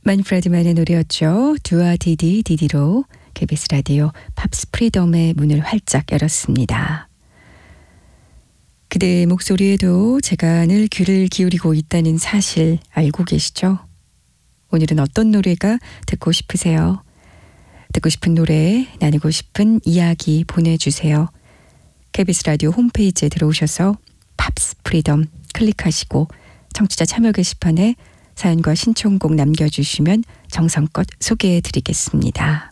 만프레드만의 노래였죠. 두아 디디 디디로 KBS 라디오 팝스 프리덤의 문을 활짝 열었습니다. 그대의 목소리에도 제가 늘 귀를 기울이고 있다는 사실 알고 계시죠? 오늘은 어떤 노래가 듣고 싶으세요? 듣고 싶은 노래, 나누고 싶은 이야기 보내주세요. KBS 라디오 홈페이지에 들어오셔서 팝스 프리덤 클릭하시고 청취자 참여 게시판에 사연과 신청곡 남겨주시면 정성껏 소개해드리겠습니다.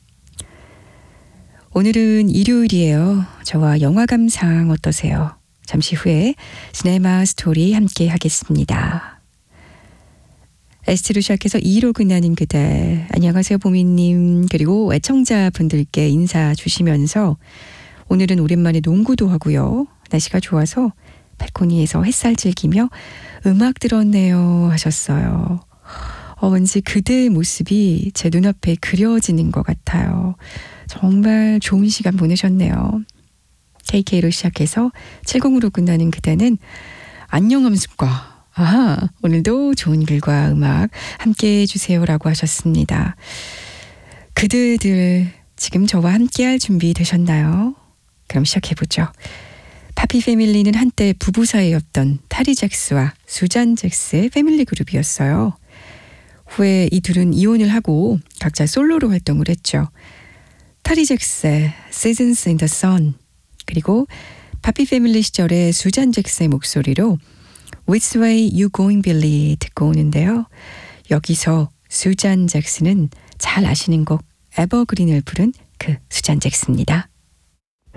오늘은 일요일이에요. 저와 영화 감상 어떠세요? 잠시 후에 시네마 스토리 함께 하겠습니다. ST로 시작해서 2로 끝나는 그대, 안녕하세요 보미님, 그리고 애청자분들께 인사 주시면서 오늘은 오랜만에 농구도 하고요. 날씨가 좋아서 발코니에서 햇살 즐기며 음악 들었네요 하셨어요. 왠지 그대의 모습이 제 눈앞에 그려지는 것 같아요. 정말 좋은 시간 보내셨네요. KK로 시작해서 70으로 끝나는 그대는 안녕 함숙과 오늘도 좋은 글과 음악 함께 해주세요라고 하셨습니다. 그대들 지금 저와 함께할 준비 되셨나요? 그럼 시작해보죠. 파피 패밀리는 한때 부부 사이였던 타리 잭스와 수잔 잭스의 패밀리 그룹이었어요. 후에 이 둘은 이혼을 하고 각자 솔로로 활동을 했죠. 타리 잭스의 Seasons in the Sun, 그리고 파피 패밀리 시절의 수잔 잭스의 목소리로 Which Way You Going Billy 듣고 오는데요. 여기서 수잔 잭스는 잘 아시는 곡 에버그린을 부른 그 수잔 잭스입니다.